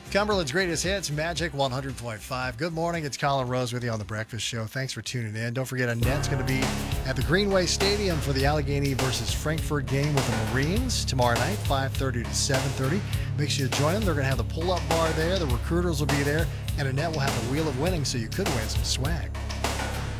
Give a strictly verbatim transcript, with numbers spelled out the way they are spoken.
Cumberland's greatest hits, Magic one hundred point five. Good morning. It's Colin Rose with you on The Breakfast Show. Thanks for tuning in. Don't forget, Annette's going to be at the Greenway Stadium for the Allegheny versus Frankfurt game with the Marines tomorrow night, five thirty to seven thirty. Make sure you join them. They're going to have the pull-up bar there. The recruiters will be there. And Annette will have the Wheel of Winning, so you could win some swag.